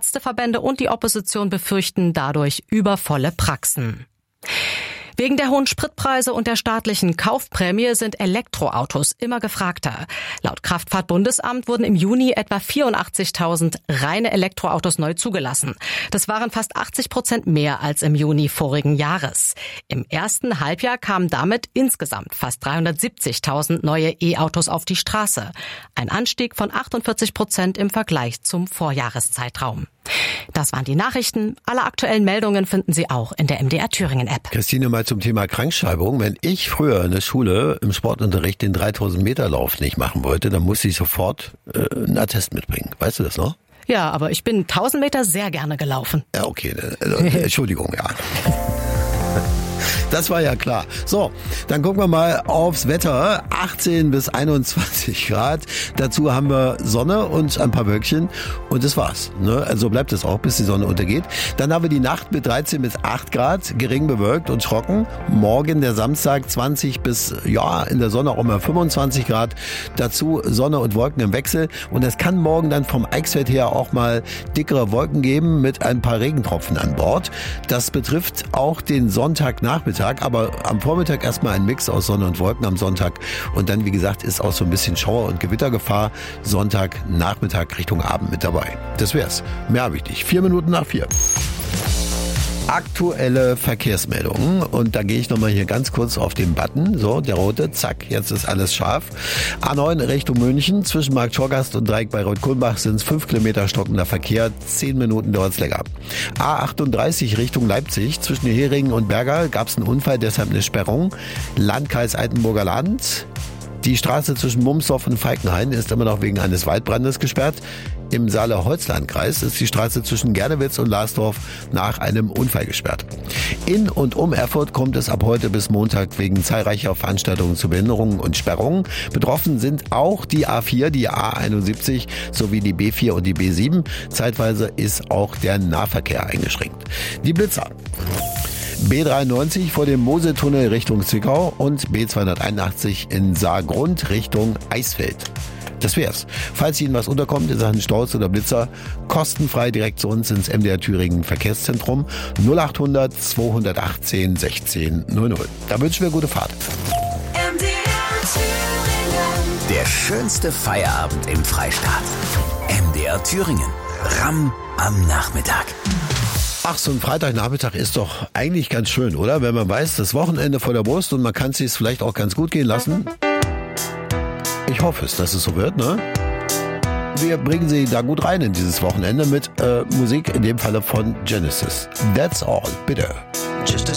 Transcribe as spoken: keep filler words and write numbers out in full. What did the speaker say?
Ärzteverbände und die Opposition befürchten dadurch übervolle Praxen. Wegen der hohen Spritpreise und der staatlichen Kaufprämie sind Elektroautos immer gefragter. Laut Kraftfahrtbundesamt wurden im Juni etwa vierundachtzigtausend reine Elektroautos neu zugelassen. Das waren fast achtzig Prozent mehr als im Juni vorigen Jahres. Im ersten Halbjahr kamen damit insgesamt fast dreihundertsiebzigtausend neue E-Autos auf die Straße. Ein Anstieg von achtundvierzig Prozent im Vergleich zum Vorjahreszeitraum. Das waren die Nachrichten. Alle aktuellen Meldungen finden Sie auch in der M D R Thüringen App. Christine, mal zum Thema Krankschreibung. Wenn ich früher in der Schule im Sportunterricht den dreitausend Meter Lauf nicht machen wollte, dann musste ich sofort äh, einen Attest mitbringen. Weißt du das noch? Ja, aber ich bin tausend Meter sehr gerne gelaufen. Ja, okay. Also, Entschuldigung, ja. Das war ja klar. So, dann gucken wir mal aufs Wetter. achtzehn bis einundzwanzig Grad. Dazu haben wir Sonne und ein paar Wölkchen. Und das war's. Ne? Also bleibt es auch, bis die Sonne untergeht. Dann haben wir die Nacht mit dreizehn bis acht Grad. Gering bewölkt und trocken. Morgen der Samstag zwanzig bis, ja, in der Sonne auch mal fünfundzwanzig Grad. Dazu Sonne und Wolken im Wechsel. Und es kann morgen dann vom Eichsfeld her auch mal dickere Wolken geben mit ein paar Regentropfen an Bord. Das betrifft auch den Sonntagnachmittag. Aber am Vormittag erstmal ein Mix aus Sonne und Wolken am Sonntag. Und dann, wie gesagt, ist auch so ein bisschen Schauer- und Gewittergefahr Sonntag, Nachmittag Richtung Abend mit dabei. Das wär's. Mehr habe ich nicht. Vier Minuten nach vier. Aktuelle Verkehrsmeldungen. Und da gehe ich nochmal hier ganz kurz auf den Button. So, der rote. Zack, jetzt ist alles scharf. A neun Richtung München. Zwischen Markt Schorgast und Dreieck bei Rot-Kulmbach sind es fünf Kilometer stockender Verkehr. Zehn Minuten dauert es länger. A achtunddreißig Richtung Leipzig. Zwischen Heringen und Berger gab es einen Unfall, deshalb eine Sperrung. Landkreis Altenburger Land. Die Straße zwischen Mumsdorf und Falkenhain ist immer noch wegen eines Waldbrandes gesperrt. Im Saale-Holzland-Kreis ist die Straße zwischen Gernewitz und Larsdorf nach einem Unfall gesperrt. In und um Erfurt kommt es ab heute bis Montag wegen zahlreicher Veranstaltungen zu Behinderungen und Sperrungen. Betroffen sind auch die A vier, die A einundsiebzig sowie die B vier und die B sieben. Zeitweise ist auch der Nahverkehr eingeschränkt. Die Blitzer. B dreiundneunzig vor dem Moseltunnel Richtung Zwickau und B zweihunderteinundachtzig in Saargrund Richtung Eisfeld. Das wär's. Falls Ihnen was unterkommt in Sachen Staus oder Blitzer, kostenfrei direkt zu uns ins M D R Thüringen Verkehrszentrum null achthundert zweihundertachtzehn sechzehn null null. Da wünschen wir gute Fahrt. M D R Thüringen. Der schönste Feierabend im Freistaat. M D R Thüringen. Ramm am Nachmittag. Ach, so ein Freitagnachmittag ist doch eigentlich ganz schön, oder? Wenn man weiß, das Wochenende vor der Brust und man kann es sich vielleicht auch ganz gut gehen lassen. Ich hoffe es, dass es so wird, ne? Wir bringen Sie da gut rein in dieses Wochenende mit äh, Musik, in dem Falle von Genesis. That's all, bitte. Just a